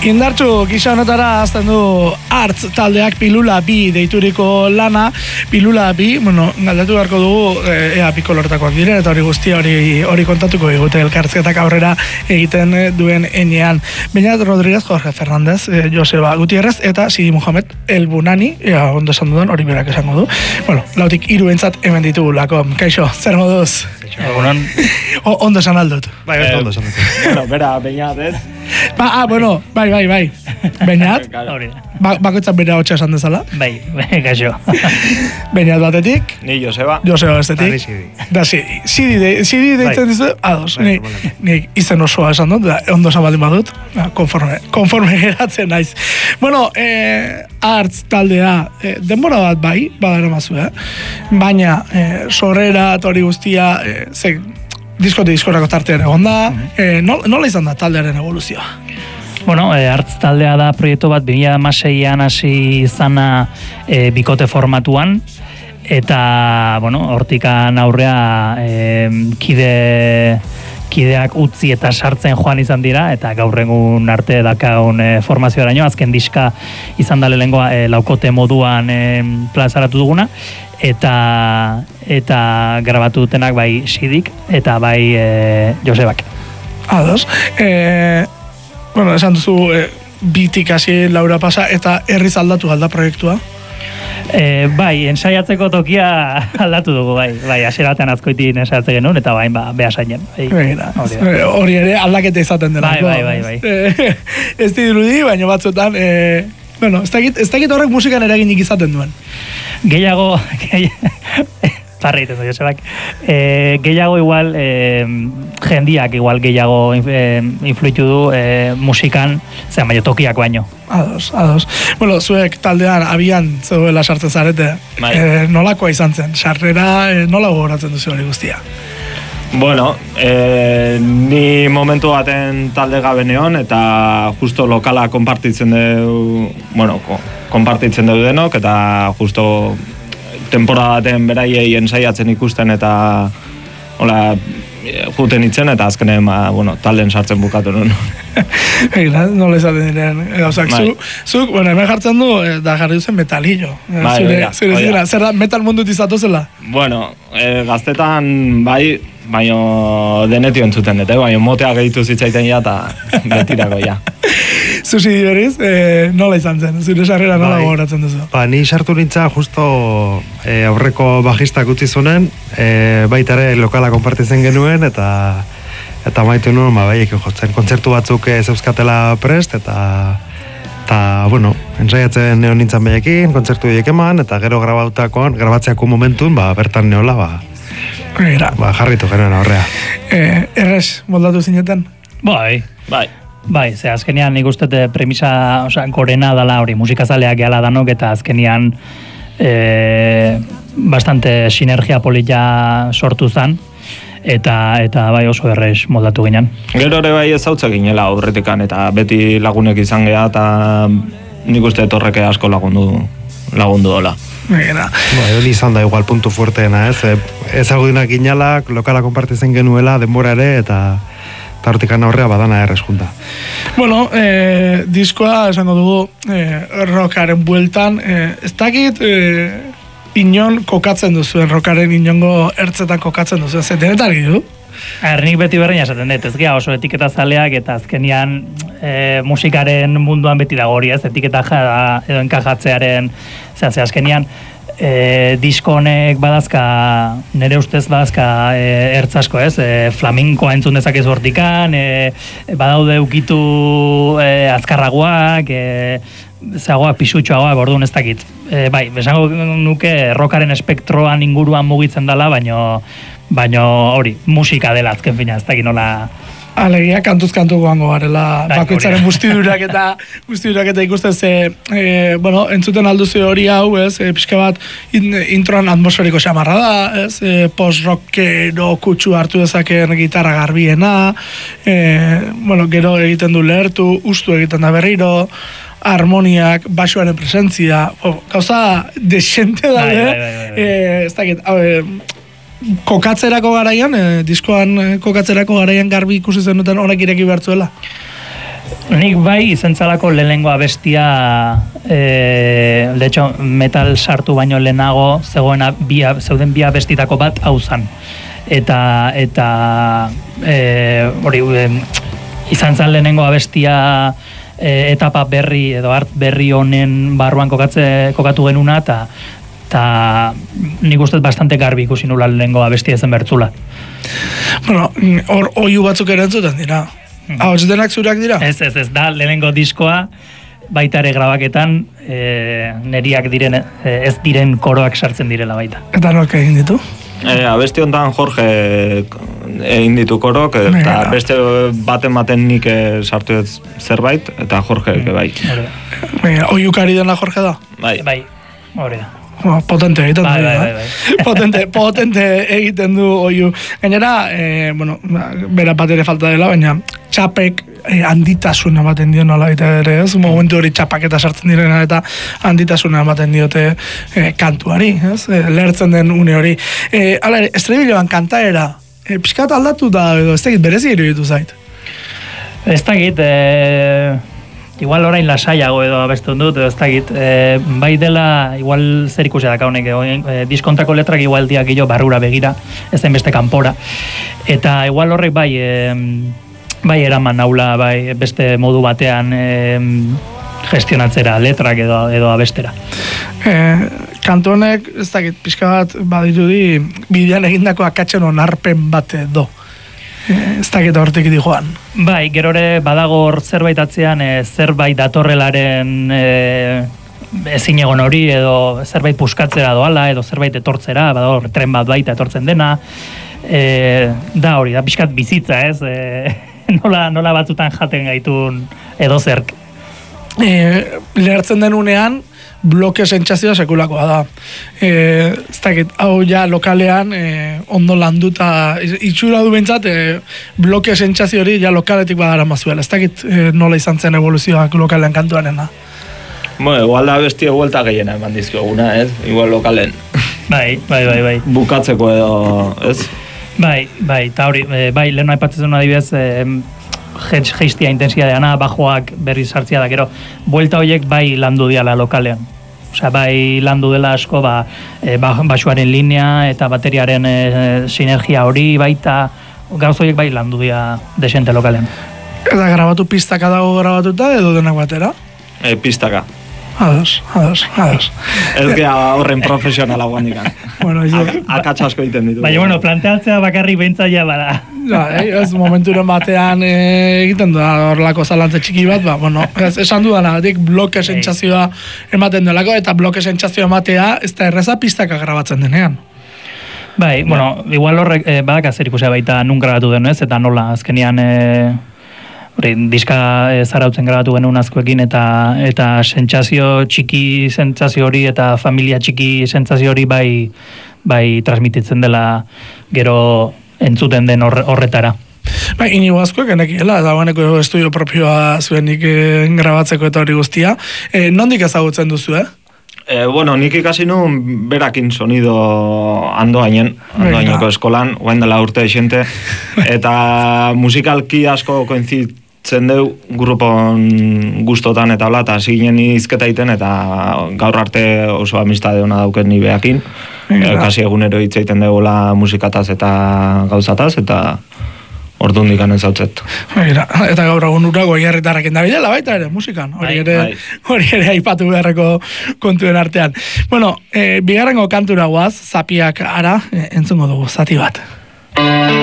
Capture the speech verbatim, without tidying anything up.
Indartxu, gisa honetara azten du Artz taldeak Pilula bi deituriko lana. Pilula bi, bueno, galdatu beharko dugu ea bi koloretakoak diren, eta hori guztia hori hori kontatuko digute elkartzetak aurrera egiten duen enean. Beñat Rodríguez, Jorge Fernández, eh, Joseba Gutierrez eta Sidi Mohamed El Bunani, ea ondo esan dudan, hori berak esango du. Bueno, lautik hiru entzat hemen ditugulako. Kaixo, zer moduz? Egunon. Ondo esan aldut. Bai, beste ondo esan dut. Bueno, bera, Beñat, ez? Ba, ah, bueno, bai, bai, bai. Beñat, ba, bakoitzak bera hotxa esan dezala. Bai, bai, gaixo. Beñat batetik. Ni Joseba. Joseba bestetik. Ni Sidi. Da, Sidi. Sidi, de, Sidi deitzen dizu, ados. Bai, Ni, ni izen osoa esan dut, da, ondo esan baldin badut, da, konforme, konforme geratzen naiz. Bueno, eh, Artz taldea, eh, denbora bat bai, badara mazu, eh? Baina, eh, sorrera eta hori guztia, eh, ze, diskote diskorako tartean egon da, eh, nola, nola izan da taldearen evoluzioa? Bueno, e, Artz taldea da proiektu bat bi mila hamaseian hasi izana e, bikote formatuan, eta, bueno, hortikan aurrea e, kide, kideak utzi eta sartzen joan izan dira, eta gaur egun arte dakagun e, formazioaraino, azken diska izan da lehengoa e, laukote moduan e, plazaratu duguna, eta eta grabatu dutenak bai Sidik eta bai e, Josebak. Ados. Eh, bueno, esan duzu eh, bitik hasi Laura pasa eta herriz aldatu alda proiektua. E, bai, ensaiatzeko tokia aldatu dugu, bai, bai, hasieratean azkoitin ensaiatze genuen, eta bain, ba, behasainen. Bai, hori, hori ere aldaketa izaten dela. Bai, bai, bai, bai. E, ez dirudi, baina batzuetan, e, bueno, ez dakit, ez dakit horrek musikan eraginik izaten duen. Gehiago, parreiten du, Josebak, e, gehiago igual, e, jendiak igual gehiago e, influitu du e, musikan, zean baino tokiak baino. Ados, ados. Bueno, zuek taldean abian zegoela sartzen zarete, e, nolakoa izan zen? Sarrera, e, nola gogoratzen duzu hori guztia? Bueno, eh, ni momentu baten talde gabe neon, eta justo lokala konpartitzen du, bueno, konpartitzen du denok, eta justo temporada baten beraiei ensaiatzen ikusten, eta hola, juten itzen, eta azkenen, ba, bueno, talden sartzen bukatu nun. Egira, nola izaten diren gauzak. Zu, zuk, bueno, hemen jartzen du, da jarri duzen metalillo. Bai, zure, oida, zure zira, zer da, metal mundut izatu zela? Bueno, eh, gaztetan, bai, baino denetio entzuten dut, eh? Baino motea gehitu zitzaiten ja, eta betirako ja. Zuzi berriz, eh, nola izan zen? Zure sarrera nola gogoratzen duzu? Ba, ni sartu nintza justo eh, aurreko bajistak utzi zunen, eh, baita ere lokala konpartitzen genuen, eta eta maitu nuen, ba, baiek jotzen kontzertu batzuk ez euskatela prest, eta eta, bueno, ensaiatzen neon nintzen behekin, kontzertu biek eman, eta gero grabautakoan, grabatzeako momentun, ba, bertan neola, ba, Era. ba jarritu genuen aurrea. Eh, errez, moldatu zineten? Bai. Bai. Bai, ze azkenian nik uste premisa, osea, gorena dala hori, musikazaleak gehala danok, eta azkenian e, bastante sinergia polita sortu zen, eta eta bai oso errez moldatu ginen. Gero ere bai ezautza ginela aurretikan, eta beti lagunek izan geha, eta nik uste horrek asko lagundu lagundu dola. Mira. Ba, hori izan da igual puntu fuerteena, ez? Ezagudunak ginalak, lokala konpartitzen genuela, denbora ere, eta eta hortikan aurrea badana errez junta. Bueno, eh, diskoa esango dugu eh, rockaren bueltan, eh, ez dakit eh, inon kokatzen duzuen, rockaren inongo ertzetan kokatzen duzuen, zer denetari du? Ernik beti berdina esaten dut, ez gea oso etiketa zaleak, eta azkenian e, musikaren munduan beti dago hori, ez, etiketa ja, edo enkajatzearen, zera, ze azkenian e, disko honek badazka, nire ustez badazka e, ertz asko, ez, e, flamenkoa entzun dezakezu hortikan, e, badaude ukitu e, azkarragoak, e, zagoak, pisutxoagoak, orduan ez dakit. E, bai, besango nuke rockaren espektroan inguruan mugitzen dela, baino baino hori, musika dela azken fina, ez dakit nola... Alegia, kantuz kantu goango garela, bakoitzaren guztidurak eta guztidurak eta ikusten ze, e, bueno, entzuten alduzu hori hau, ez, e, pixka bat in, introan atmosferiko xamarra da, ez, e, post-rockero kutsu hartu dezaken gitarra garbiena, e, bueno, gero egiten du lehertu, ustu egiten da berriro, harmoniak, basoaren presentzia, oh, gauza desente da, bai, bai, bai, bai. e, ez dakit, hau, e, kokatzerako garaian, eh, diskoan eh, kokatzerako garaian garbi ikusi zenuten honek ireki behartzuela? Nik bai izentzalako lehenengo abestia, e, de hecho, metal sartu baino lehenago zegoena bi, zeuden bi abestitako bat hau zan. Eta, eta e, hori, e, izan zan lehenengo abestia e, etapa berri edo art berri honen barruan kokatze, kokatu genuna, eta eta nik uste bastante garbi ikusi nula lehenengo abestia zen bertzula. Bueno, hor oiu batzuk erantzuten dira. Hau, ez denak zurak dira? Ez, ez, ez da, lehenengo diskoa, baita ere grabaketan, e, neriak diren, e, ez diren koroak sartzen direla baita. Eta nork egin ditu? E, abesti honetan Jorge egin ditu korok, eta Mira. beste baten baten nik sartu ez zerbait, eta Jorge mm. bai. Mira, oiukari dena Jorge da? Bai. Bai, hori da. Bueno, potente egiten bai, du, bai, eh? bai, bai. potente, potente egiten du oiu. Gainera, eh, bueno, bera bat ere falta dela, baina txapek eh, handitasuna ematen dio nola eta ere, ez? Momentu hori txapaketa sartzen direna eta handitasuna ematen diote eh, kantuari, ez? Eh, lertzen den une hori. Eh, Hala ere, estribiloan kantaera, eh, pixkat aldatu da, edo ez dakit berezi iruditu zait. Ez dakit, e, igual orain lasaiago edo abestun dut, edo ez dakit, e, bai dela, igual zer ikusi daka honek, e, diskontako letrak igual diak jo barrura begira, ez den beste kanpora. Eta igual horrek bai, e, bai eraman naula, bai beste modu batean e, gestionatzera letrak edo, edo abestera. E, kantu honek, ez dakit, pixka bat badirudi, bidean egindako akatzen onarpen bat edo. Ez dakit hortik di joan. Bai, gero ere badago hor zerbait atzean, e, zerbait datorrelaren e, ezin egon hori, edo zerbait puskatzera doala, edo zerbait etortzera, badago tren bat baita etortzen dena, e, da hori, da pixkat bizitza, ez? E, nola, nola batzutan jaten gaitun edo zerk. E, lehertzen den unean, bloke sentsazioa sekulakoa da. E, ez dakit, hau ja lokalean e, ondo landuta, itxura du bentsat, e, bloke sentsazio hori ja lokaletik badara mazuela. Ez dakit e, nola izan zen evoluzioak lokalean kantuarena. Bueno, igual da bestia vuelta gehiena eman dizkioguna, ez? Igual lokalen. Bai, bai, bai, bai. Bukatzeko edo, ez? Bai, bai, eta hori, e, bai, lehen aipatzen duen adibidez, e, geistia intensidadeana, bajoak berriz sartzia da, gero, buelta horiek bai landu diala lokalean. Osea, bai landu dela asko, ba, e, basuaren linea eta bateriaren e, sinergia hori baita, gauz horiek bai landu dia desente lokalean. Eta grabatu pistaka dago grabatuta edo denak batera? E, pistaka. Ados, ados, ados. Ez gea horren profesionala guandikan. Bueno, yo... Akats asko egiten ditu. Baina, bueno, planteatzea bakarrik behintzaia bada. Ja, eh, ez momenturen batean e, egiten da horrelako zalantze txiki bat, ba, bueno, ez, esan dudana, dik bloke sentsazioa ematen delako, eta bloke sentsazioa ematea ez da erreza pistaka grabatzen denean. Bai, bueno, igual horrek e, badak zer ikusia baita nun grabatu den, ez, eta nola, azkenian... E, Hori, diska e, zarautzen grabatu genuen azkoekin, eta eta sentsazio txiki sentsazio hori eta familia txiki sentsazio hori bai bai transmititzen dela gero entzuten den horre, horretara. Bai, inigo azkoek enekiela, dagoeneko estudio propioa zuenik e, grabatzeko eta hori guztia. E, nondik ezagutzen duzu, eh? E, bueno, nik ikasi nuen berakin sonido andoainen, andoaineko eskolan, guain dela urte esente, eta musikalki asko koinzitzen deu grupon gustotan eta hola, eta ziginen izketa iten, eta gaur arte oso amistade hona dauken ni beakin, e, kasi egunero hitz egiten degola musikataz eta gauzataz, eta orduan dikan ez hautzet. Eta gaur egun ura goiarritarrakin da bilela baita ere, musikan. Hori ere, hori ere aipatu beharreko kontuen artean. Bueno, e, bigarrengo kantura guaz, zapiak ara, e, entzungo dugu, zati bat.